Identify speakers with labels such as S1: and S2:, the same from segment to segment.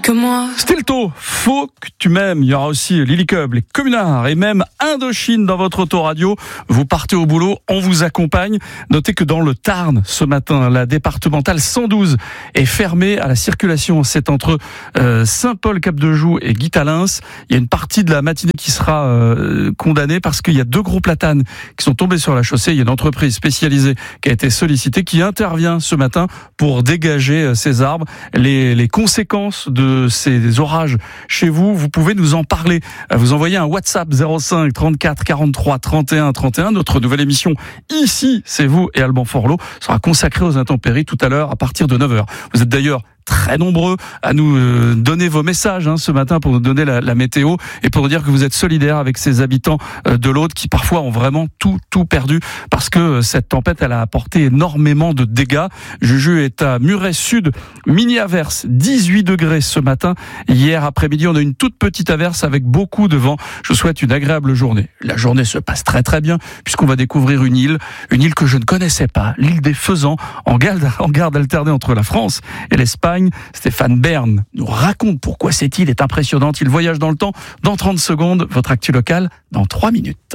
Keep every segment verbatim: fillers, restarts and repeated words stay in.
S1: que moi.
S2: Stelto, faut que tu m'aimes. Il y aura aussi Lily Cub, les Communards et même Indochine dans votre autoradio. Vous partez au boulot, on vous accompagne. Notez que dans le Tarn, ce matin, la départementale cent douze est fermée à la circulation. C'est entre euh, Saint-Paul-Cap-de-Joux et Guy-Talins. Il y a une partie de la matinée qui sera euh, condamnée parce qu'il y a deux gros platanes qui sont tombés sur la chaussée. Il y a une entreprise spécialisée qui a été sollicitée, qui intervient ce matin pour dégager euh, ces arbres. Les, les conséquences de ces orages chez vous, vous pouvez nous en parler. Vous envoyez un WhatsApp zéro cinq trente-quatre quarante-trois trente et un trente et un. Notre nouvelle émission Ici, c'est vous et Alban Forlot sera consacrée aux intempéries tout à l'heure à partir de neuf heures. Vous êtes d'ailleurs très nombreux à nous euh, donner vos messages hein, ce matin pour nous donner la, la météo et pour nous dire que vous êtes solidaires avec ces habitants euh, de l'Aude qui parfois ont vraiment tout tout perdu parce que euh, cette tempête elle a apporté énormément de dégâts. Juju est à Muret Sud, mini averse, dix-huit degrés ce matin. Hier après-midi, on a une toute petite averse avec beaucoup de vent. Je vous souhaite une agréable journée. La journée se passe très très bien puisqu'on va découvrir une île, une île que je ne connaissais pas, l'île des Faisans, en garde, en garde alternée entre la France et l'Espagne. Stéphane Bern nous raconte pourquoi cette île est impressionnante. Il voyage dans le temps dans trente secondes. Votre actu locale dans trois minutes.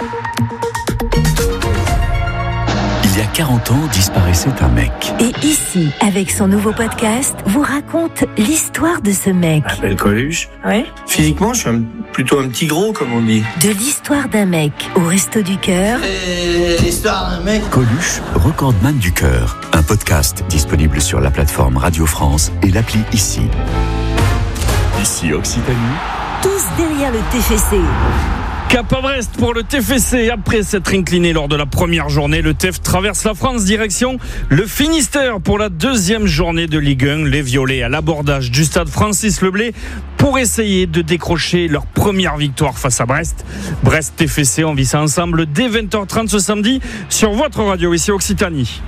S3: Il y a quarante ans, disparaissait un mec.
S4: Et ici, avec son nouveau podcast, vous raconte l'histoire de ce mec.
S5: Je m'appelle Coluche.
S4: Ouais.
S5: Physiquement, je suis un, plutôt un petit gros, comme on dit.
S4: De l'histoire d'un mec au Resto du Cœur.
S5: Et l'histoire d'un mec.
S3: Coluche, recordman du cœur. Un podcast disponible sur la plateforme Radio France et l'appli Ici. Ici Occitanie.
S4: Tous derrière le T F C.
S2: Cap à Brest pour le T F C. Après s'être incliné lors de la première journée, le T F traverse la France direction le Finistère pour la deuxième journée de Ligue un. Les Violets à l'abordage du stade Francis Leblay pour essayer de décrocher leur première victoire face à Brest. Brest T F C, on vit ça ensemble dès vingt heures trente ce samedi sur votre radio ici Occitanie.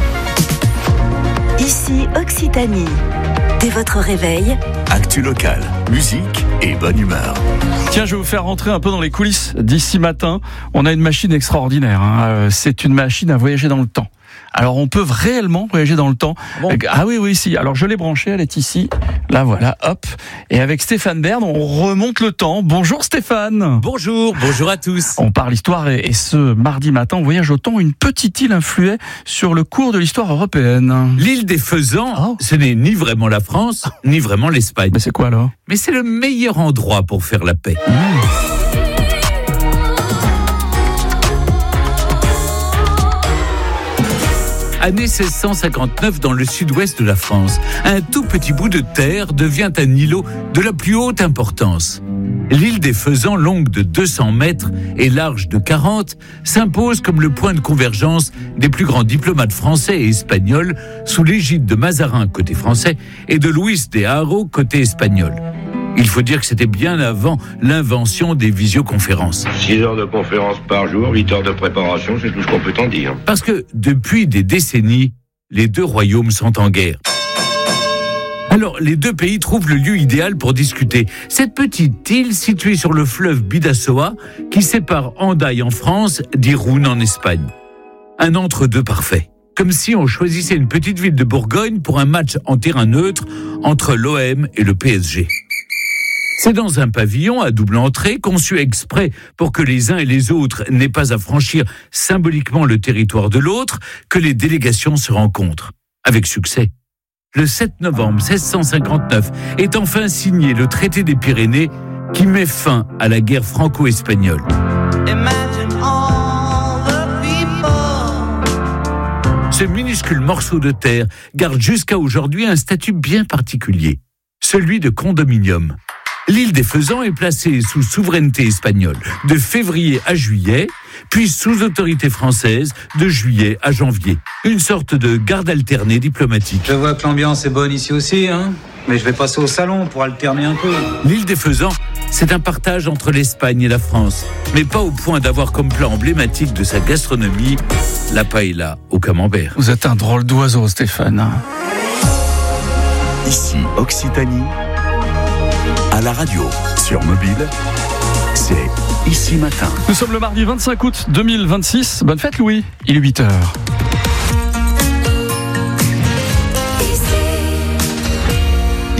S4: Ici Occitanie. Dès votre réveil,
S3: actu locale, musique et bonne humeur.
S2: Tiens, je vais vous faire rentrer un peu dans les coulisses d'ici matin. On a une machine extraordinaire. Hein. C'est une machine à voyager dans le temps. Alors, on peut réellement voyager dans le temps. Bon. Ah oui, oui, si. Alors, je l'ai branchée, elle est ici. Là, voilà, hop. Et avec Stéphane Bern, on remonte le temps. Bonjour Stéphane.
S6: Bonjour, bonjour à tous.
S2: On parle histoire et, et ce mardi matin, on voyage au temps. Une petite île influait sur le cours de l'histoire européenne.
S6: L'île des Faisans, oh. Ce n'est ni vraiment la France, ni vraiment l'Espagne.
S2: Mais c'est quoi alors ?
S6: Mais c'est le meilleur endroit pour faire la paix. Mmh. Année seize cent cinquante-neuf, dans le sud-ouest de la France, un tout petit bout de terre devient un îlot de la plus haute importance. L'île des Faisans, longue de deux cents mètres et large de quarante, s'impose comme le point de convergence des plus grands diplomates français et espagnols sous l'égide de Mazarin côté français et de Luis de Haro côté espagnol. Il faut dire que c'était bien avant l'invention des visioconférences.
S7: six heures de conférence par jour, huit heures de préparation, c'est tout ce qu'on peut en dire.
S6: Parce que depuis des décennies, les deux royaumes sont en guerre. Alors, les deux pays trouvent le lieu idéal pour discuter. Cette petite île située sur le fleuve Bidassoa, qui sépare Hendaye en France d'Irún en Espagne. Un entre-deux parfait. Comme si on choisissait une petite ville de Bourgogne pour un match en terrain neutre entre l'O M et le P S G. C'est dans un pavillon à double entrée, conçu exprès pour que les uns et les autres n'aient pas à franchir symboliquement le territoire de l'autre, que les délégations se rencontrent. Avec succès. Le sept novembre seize cent cinquante-neuf est enfin signé le traité des Pyrénées qui met fin à la guerre franco-espagnole. Ce minuscule morceau de terre garde jusqu'à aujourd'hui un statut bien particulier, celui de condominium. L'île des Faisans est placée sous souveraineté espagnole de février à juillet, puis sous autorité française de juillet à janvier. Une sorte de garde alternée diplomatique.
S8: Je vois que l'ambiance est bonne ici aussi, hein. Mais je vais passer au salon pour alterner un peu.
S6: L'île des Faisans, c'est un partage entre l'Espagne et la France, mais pas au point d'avoir comme plat emblématique de sa gastronomie la paella au camembert.
S2: Vous êtes un drôle d'oiseau, Stéphane.
S3: Ici, Occitanie, à la radio, sur mobile, c'est Ici Matin.
S2: Nous sommes le mardi vingt-cinq août deux mille vingt-six. Bonne fête, Louis. Il est huit heures.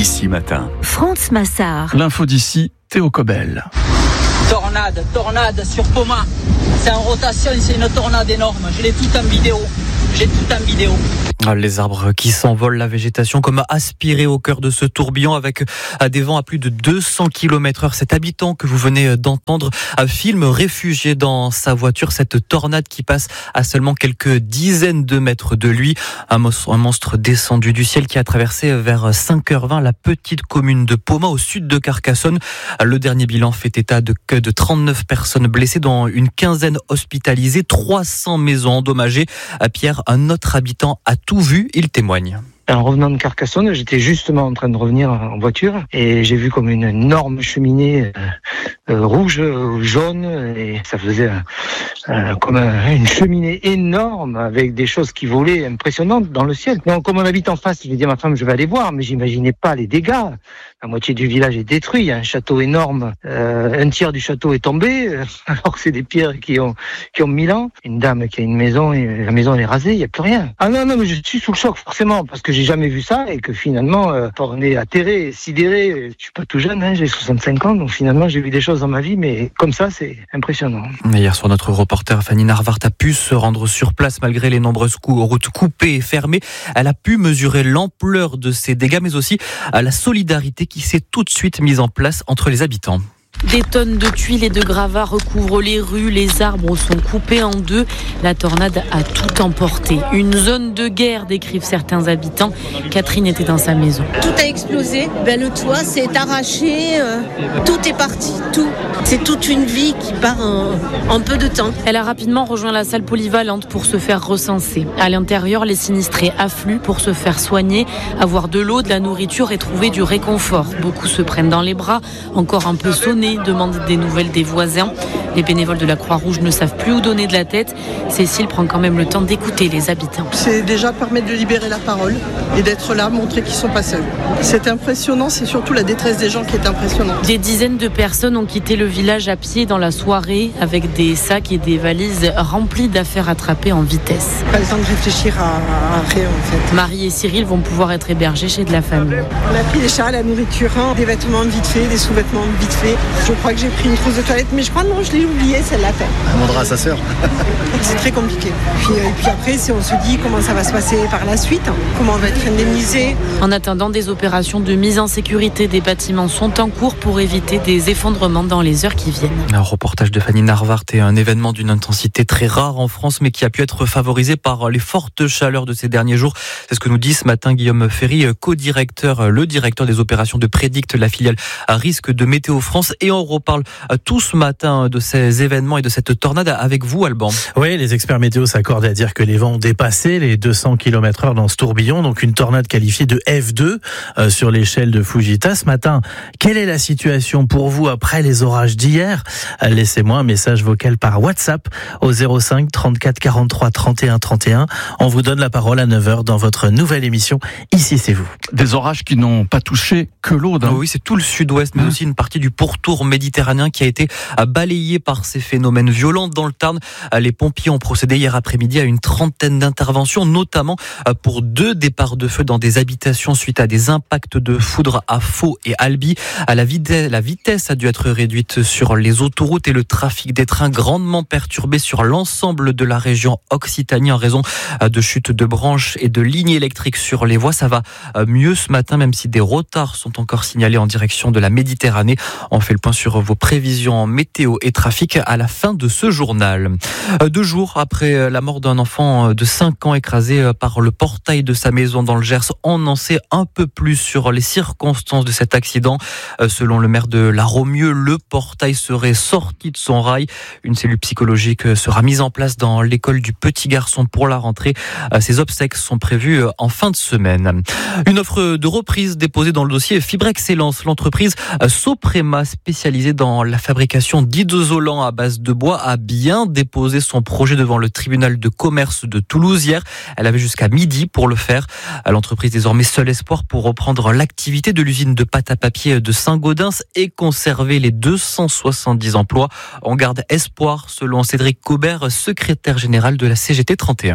S3: Ici Matin.
S4: France Massard.
S2: L'info d'ici, Théo Cobel.
S1: Tornade, tornade sur Poma. C'est en rotation, c'est une tornade énorme. Je l'ai tout en vidéo. J'ai tout en vidéo.
S9: Les arbres qui s'envolent, la végétation comme aspirée au cœur de ce tourbillon avec des vents à plus de deux cents kilomètres heure. Cet habitant que vous venez d'entendre filme réfugié dans sa voiture cette tornade qui passe à seulement quelques dizaines de mètres de lui. Un monstre, un monstre descendu du ciel qui a traversé vers cinq heures vingt la petite commune de Poma au sud de Carcassonne. Le dernier bilan fait état de, de trente-neuf personnes blessées, dont une quinzaine hospitalisées, trois cents maisons endommagées. Pierre, un autre habitant, a tout vu, il témoigne.
S10: En revenant de Carcassonne, j'étais justement en train de revenir en voiture et j'ai vu comme une énorme cheminée euh, euh, rouge, euh, jaune, et ça faisait euh, euh, comme un, une cheminée énorme avec des choses qui volaient impressionnantes dans le ciel. Donc, comme on habite en face, j'ai dit à ma femme, je vais aller voir, mais j'imaginais pas les dégâts. La moitié du village est détruit, il y a un château énorme, euh, un tiers du château est tombé, euh, alors que c'est des pierres qui ont qui ont mille ans. Une dame qui a une maison, et la maison elle est rasée, il y a plus rien. Ah non non, mais je suis sous le choc forcément parce que j'ai jamais vu ça et que finalement euh, on est atterré, sidéré. Je suis pas tout jeune, hein, j'ai soixante-cinq ans, donc finalement j'ai vu des choses dans ma vie, mais comme ça c'est impressionnant.
S9: Hier soir, notre reporter Fanny Narvart a pu se rendre sur place malgré les nombreuses cou- routes coupées et fermées. Elle a pu mesurer l'ampleur de ces dégâts, mais aussi à la solidarité qui s'est tout de suite mise en place entre les habitants.
S11: Des tonnes de tuiles et de gravats recouvrent les rues, les arbres sont coupés en deux. La tornade a tout emporté. Une zone de guerre, décrivent certains habitants. Catherine était dans sa maison.
S12: Tout a explosé, ben, le toit s'est arraché, euh, tout est parti, tout. C'est toute une vie qui part en, en peu de temps.
S11: Elle a rapidement rejoint la salle polyvalente pour se faire recenser. À l'intérieur, les sinistrés affluent pour se faire soigner, avoir de l'eau, de la nourriture et trouver du réconfort. Beaucoup se prennent dans les bras, encore un peu sonnés, demandent des nouvelles des voisins. Les bénévoles de la Croix-Rouge ne savent plus où donner de la tête. Cécile prend quand même le temps d'écouter les habitants.
S13: C'est déjà permettre de libérer la parole et d'être là, montrer qu'ils ne sont pas seuls. C'est impressionnant, c'est surtout la détresse des gens qui est impressionnante.
S11: Des dizaines de personnes ont quitté le village à pied dans la soirée avec des sacs et des valises remplies d'affaires attrapées en vitesse.
S13: Pas le temps de réfléchir à, à rien en fait.
S11: Marie et Cyril vont pouvoir être hébergés chez de la famille.
S13: On a pris des chats, la nourriture, hein, des vêtements vite faits, des sous-vêtements vite faits. Je crois que j'ai pris une trousse de toilette, mais je crois non, je l'ai oublié celle-là.
S14: Elle demandera à sa sœur.
S13: C'est très compliqué. Puis, et puis après, c'est, on se dit comment ça va se passer par la suite, hein, comment on va être indemnisé.
S11: En attendant, des opérations de mise en sécurité des bâtiments sont en cours pour éviter des effondrements dans les heures qui viennent.
S9: Un reportage de Fanny Narvart et un événement d'une intensité très rare en France, mais qui a pu être favorisé par les fortes chaleurs de ces derniers jours. C'est ce que nous dit ce matin Guillaume Ferry, co-directeur, le directeur des opérations de Prédicte, la filiale à risque de Météo France. Et on reparle tout ce matin de ces événements et de cette tornade avec vous, Alban.
S15: Oui, les experts météo s'accordent à dire que les vents ont dépassé les deux cents kilomètres heure dans ce tourbillon, donc une tornade qualifiée de F deux euh, sur l'échelle de Fujita. Ce matin, quelle est la situation pour vous après les orages d'hier ? Laissez-moi un message vocal par WhatsApp au zéro cinq trente-quatre quarante-trois trente et un trente et un. On vous donne la parole à neuf heures dans votre nouvelle émission Ici c'est vous.
S2: Des orages qui n'ont pas touché que l'Aude. Hein.
S9: Oui, c'est tout le sud-ouest, mais mmh. aussi une partie du pourtour méditerranéen qui a été balayé par ces phénomènes violents. Dans le Tarn, les pompiers ont procédé hier après-midi à une trentaine d'interventions, notamment pour deux départs de feu dans des habitations suite à des impacts de foudre à Faux et Albi. La vitesse a dû être réduite sur les autoroutes et le trafic des trains grandement perturbé sur l'ensemble de la région Occitanie en raison de chutes de branches et de lignes électriques sur les voies. Ça va mieux ce matin, même si des retards sont encore signalés en direction de la Méditerranée. On fait le point sur vos prévisions en météo et trafic à la fin de ce journal. Deux jours après la mort d'un enfant de cinq ans écrasé par le portail de sa maison dans le Gers, on en sait un peu plus sur les circonstances de cet accident. Selon le maire de La Romieux, le portail serait sorti de son rail. Une cellule psychologique sera mise en place dans l'école du petit garçon pour la rentrée. Ces obsèques sont prévues en fin de semaine. Une offre de reprise déposée dans le dossier Fibre Excellence. L'entreprise Soprema, spécialisée dans la fabrication d'isolants à base de bois, a bien déposé son projet devant le tribunal de commerce de Toulouse hier. Elle avait jusqu'à midi pour le faire. L'entreprise désormais seul espoir pour reprendre l'activité de l'usine de pâte à papier de Saint-Gaudens et conserver les deux cent soixante-dix emplois. On garde espoir, selon Cédric Cobert, secrétaire général de la C G T trente et un.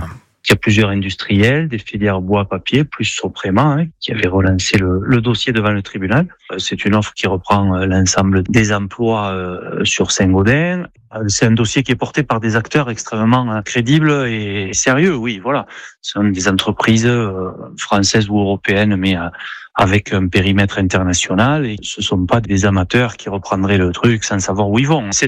S14: Il y a plusieurs industriels, des filières bois, papier, plus Soprema, hein, qui avait relancé le, le dossier devant le tribunal. C'est une offre qui reprend l'ensemble des emplois euh, sur Saint-Gaudens. C'est un dossier qui est porté par des acteurs extrêmement crédibles et sérieux, oui, voilà. Ce sont des entreprises euh, françaises ou européennes, mais euh, avec un périmètre international, et ce ne sont pas des amateurs qui reprendraient le truc sans savoir où ils vont. C'est